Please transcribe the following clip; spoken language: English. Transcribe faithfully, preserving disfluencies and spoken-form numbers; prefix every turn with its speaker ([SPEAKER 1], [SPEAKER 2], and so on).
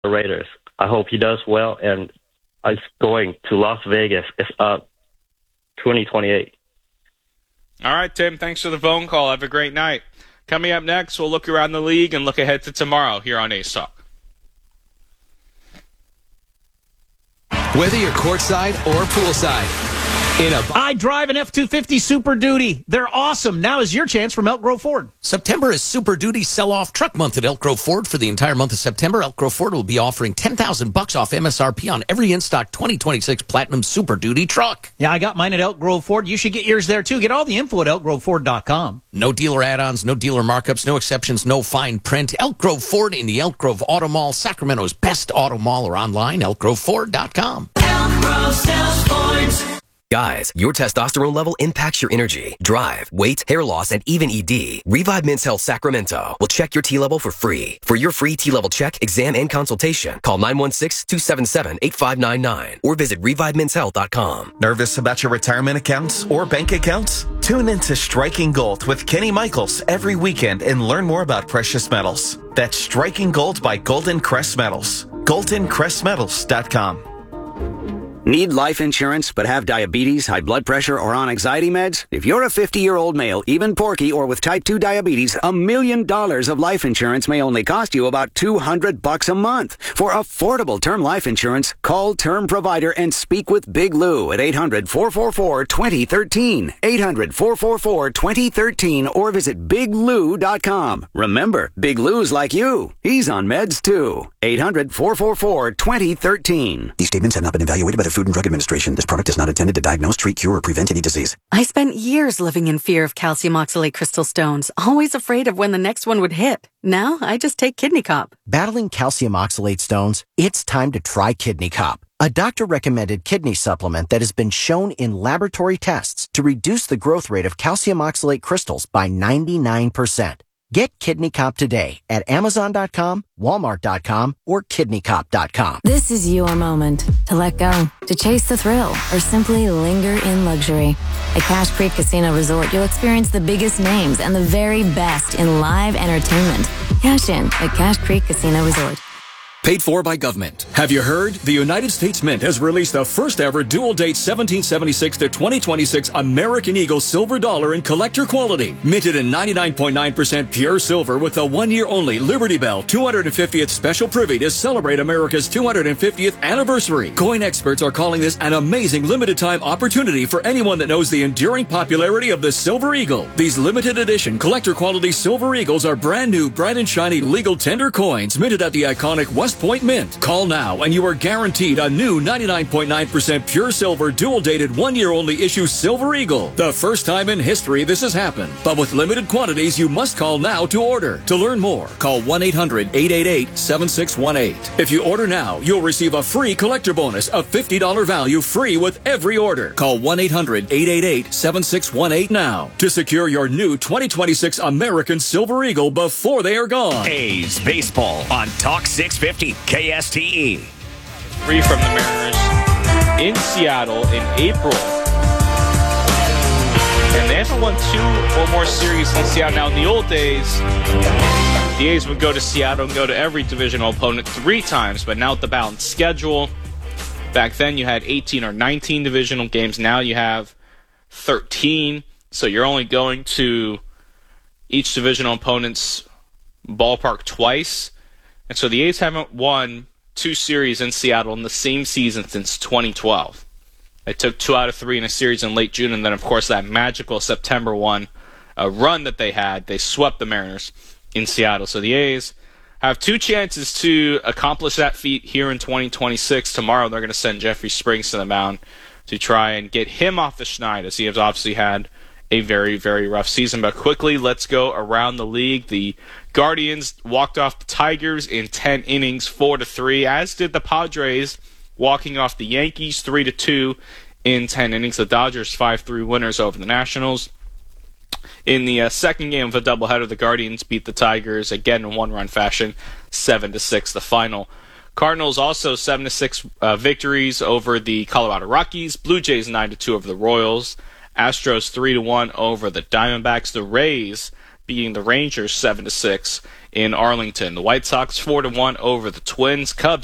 [SPEAKER 1] Raiders. I hope he does well, and I'm going to Las Vegas. It's up twenty twenty-eight.
[SPEAKER 2] All right, Tim, thanks for the phone call. Have a great night. Coming up next, we'll look around the league and look ahead to tomorrow here on Ace Talk.
[SPEAKER 3] Whether you're courtside or poolside, in a
[SPEAKER 4] I drive an F two fifty Super Duty. They're awesome. Now is your chance from Elk Grove Ford.
[SPEAKER 5] September is Super Duty Sell-Off Truck Month at Elk Grove Ford. For the entire month of September, Elk Grove Ford will be offering ten thousand bucks off M S R P on every in-stock twenty twenty-six Platinum Super Duty truck.
[SPEAKER 4] Yeah, I got mine at Elk Grove Ford. You should get yours there, too. Get all the info at elk grove ford dot com.
[SPEAKER 5] No dealer add-ons, no dealer markups, no exceptions, no fine print. Elk Grove Ford in the Elk Grove Auto Mall, Sacramento's best auto mall, or online, elk grove ford dot com.
[SPEAKER 6] Elk Grove sells Fords.
[SPEAKER 7] Guys, your testosterone level impacts your energy, drive, weight, hair loss, and even E D. Revive Men's Health Sacramento will check your T-level for free. For your free T-level check, exam, and consultation, call nine one six, two seven seven, eight five nine nine or visit revive men's health dot com.
[SPEAKER 8] Nervous about your retirement accounts or bank accounts? Tune into Striking Gold with Kenny Michaels every weekend and learn more about precious metals. That's Striking Gold by Golden Crest Metals. golden crest metals dot com.
[SPEAKER 9] Need life insurance but have diabetes, high blood pressure, or on anxiety meds? If you're a fifty-year-old male, even porky, or with type two diabetes, a million dollars of life insurance may only cost you about two hundred bucks a month. For affordable term life insurance, call Term Provider and speak with Big Lou at eight hundred, four four four, two zero one three, eight hundred, four four four, two zero one three, or visit big lou dot com. Remember, Big Lou's like you. He's on meds too. eight hundred, four four four, two zero one three.
[SPEAKER 10] These statements have not been evaluated by the Food and Drug Administration. This product is not intended to diagnose, treat, cure, or prevent any disease.
[SPEAKER 11] I spent years living in fear of calcium oxalate crystal stones, always afraid of when the next one would hit. Now, I just take Kidney Cop.
[SPEAKER 12] Battling calcium oxalate stones? It's time to try Kidney Cop, a doctor-recommended kidney supplement that has been shown in laboratory tests to reduce the growth rate of calcium oxalate crystals by ninety-nine percent. Get Kidney Cop today at amazon dot com, walmart dot com, or kidney cop dot com.
[SPEAKER 13] This is your moment to let go, to chase the thrill, or simply linger in luxury. At Cache Creek Casino Resort, you'll experience the biggest names and the very best in live entertainment. Cash in at Cache Creek Casino Resort.
[SPEAKER 14] Paid for by government. Have you heard? The United States Mint has released the first ever dual date seventeen seventy-six to twenty twenty-six American Eagle silver dollar in collector quality. Minted in ninety-nine point nine percent pure silver with a one year only Liberty Bell two hundred fiftieth special privy to celebrate America's two hundred fiftieth anniversary. Coin experts are calling this an amazing limited time opportunity for anyone that knows the enduring popularity of the Silver Eagle. These limited edition collector quality Silver Eagles are brand new, bright and shiny legal tender coins minted at the iconic West Point Mint. Call now and you are guaranteed a new ninety-nine point nine percent pure silver dual dated one year only issue Silver Eagle. The first time in history this has happened. But with limited quantities, you must call now to order. To learn more, call one eight hundred, eight eight eight, seven six one eight. If you order now, you'll receive a free collector bonus of fifty dollars value free with every order. Call one eight hundred, eight eight eight, seven six one eight now to secure your new twenty twenty-six American Silver Eagle before they are gone.
[SPEAKER 15] A's Baseball on Talk six fifty K S T E.
[SPEAKER 2] Three from the Mariners in Seattle in April. And they haven't won two or more series in Seattle. Now, in the old days, the A's would go to Seattle and go to every divisional opponent three times. But now with the balanced schedule, back then you had eighteen or nineteen divisional games. Now you have thirteen. So you're only going to each divisional opponent's ballpark twice. And so the A's haven't won two series in Seattle in the same season since twenty twelve. They took two out of three in a series in late June, and then, of course, that magical September one uh, run that they had, they swept the Mariners in Seattle. So the A's have two chances to accomplish that feat here in twenty twenty-six. Tomorrow they're going to send Jeffrey Springs to the mound to try and get him off the schneid, as he has obviously had a very, very rough season. But quickly, let's go around the league. The Guardians walked off the Tigers in ten innings, four to three, as did the Padres walking off the Yankees three to two in ten innings. The Dodgers five three winners over the Nationals. In the uh, second game of a doubleheader, the Guardians beat the Tigers again in one-run fashion, seven to six the final. Cardinals also seven to six uh, victories over the Colorado Rockies. Blue Jays nine to two over the Royals. Astros three to one over the Diamondbacks. The Rays beating the Rangers seven to six in Arlington. The White Sox four to one over the Twins. Cubs